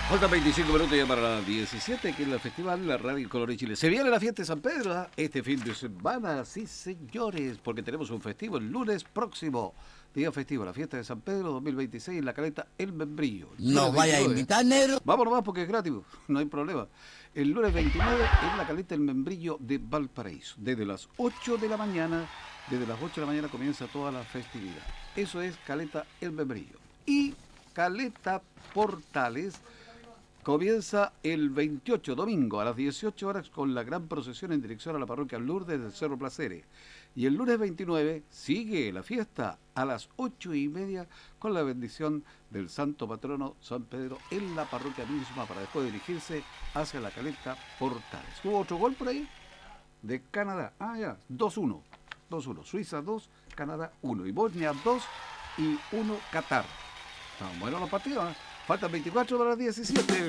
Faltan 25 minutos ya para las 17, que es el festival La Radio Color de Chile. Se viene la fiesta de San Pedro, ¿ah? Este fin de semana, sí señores, porque tenemos un festivo el lunes próximo. Día festivo, la fiesta de San Pedro 2026 en la caleta El Membrillo. ¿Nos vaya a 29. invitar, negro? Vamos nomás porque es gratis, no hay problema. El lunes 29 en la caleta El Membrillo de Valparaíso. Desde las 8 de la mañana, comienza toda la festividad. Eso es caleta El Membrillo. Y caleta Portales comienza el 28, domingo, a las 18 horas con la gran procesión en dirección a la parroquia Lourdes del Cerro Placeres. Y el lunes 29 sigue la fiesta a las 8:30 con la bendición del santo patrono San Pedro en la parroquia misma para después dirigirse hacia la caleta Portales. ¿Hubo otro gol por ahí? De Canadá. Ah, ya, 2-1. 2-1. Suiza 2, Canadá 1. Y Bosnia 2 y 1 Qatar. Están buenos los partidos, ¿eh? Faltan 24 para las 17.